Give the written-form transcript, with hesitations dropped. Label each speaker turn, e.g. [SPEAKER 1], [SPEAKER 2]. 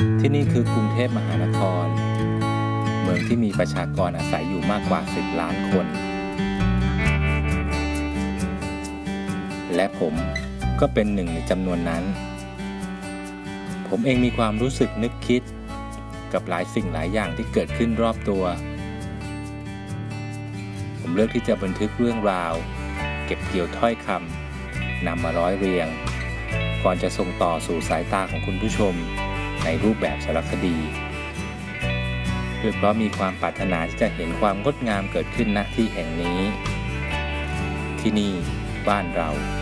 [SPEAKER 1] ที่นี่คือกรุงเทพมหานครเมืองที่มีประชากรอาศัยอยู่มากกว่า10 ล้านคนและผมก็เป็นหนึ่งในจำนวนนั้นผมเองมีความรู้สึกนึกคิดกับหลายสิ่งหลายอย่างที่เกิดขึ้นรอบตัวผมเลือกที่จะบันทึกเรื่องราวเก็บเกี่ยวถ้อยคำนำมาร้อยเรียงก่อนจะส่งต่อสู่สายตาของคุณผู้ชมในรูปแบบสารคดีเพื่อเพราะมีความปรารถนาที่จะเห็นความงดงามเกิดขึ้นณที่แห่งนี้ที่นี่บ้านเรา